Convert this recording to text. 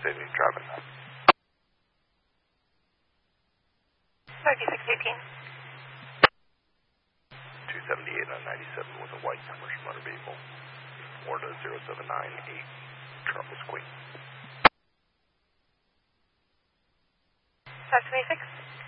driving. 52618. 278 on 97 with a white commercial motor vehicle. Florida 0798, Charles Queen. 526.